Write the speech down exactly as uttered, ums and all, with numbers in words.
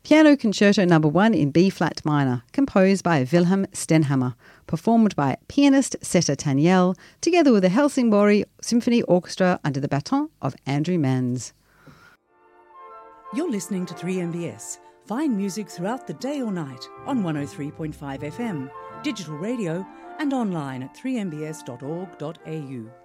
Piano Concerto Number one in B-flat minor, composed by Wilhelm Stenhammar, performed by pianist Seta Taniel, together with the Helsingborg Symphony Orchestra under the baton of Andrew Manz. You're listening to three M B S. Find music throughout the day or night on one oh three point five F M, digital radio and online at three m b s dot org dot a u.